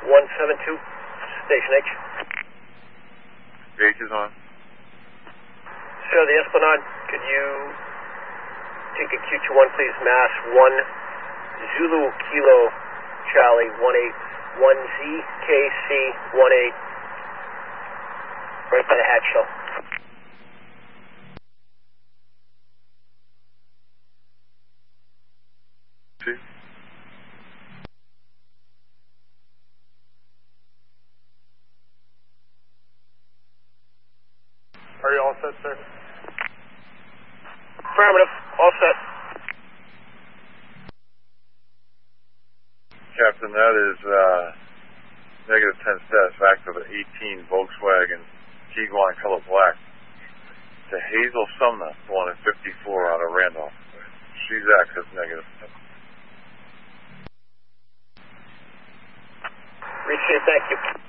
172, Station H. H is on. Sir, the Esplanade, could you take a Q21, please, Mass 1, Zulu Kilo Charlie 181ZKC 18, right by the hatch shell. Are you all set, sir? Affirmative, all set. Captain, that is negative 10 status back to the 18 Volkswagen Tiguan color black. To Hazel Sumner, the one at 54 out of Randolph. She's access negative. Appreciate it, thank you.